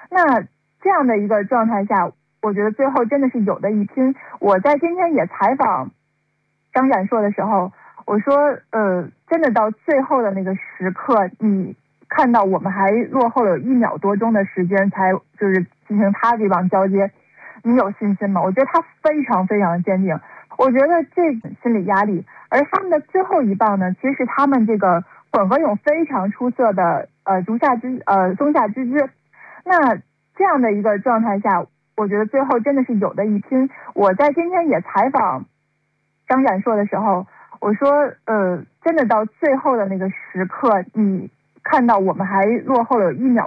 那这样的一个状态下，我觉得最后真的是有的一拼。我在今天也采访张展硕的时候，我说，真的到最后的那个时刻，你看到我们还落后了1秒多钟的时间才就是进行他这帮交接，你有信心吗？我觉得他非常非常坚定，我觉得这心理压力。而他们的最后一棒呢，其实是他们这个混合泳非常出色的松下之姿。那这样的一个状态下，我觉得最后真的是有的一拼。我在今天也采访张展硕的时候，我说，真的到最后的那个时刻，你看到我们还落后了1秒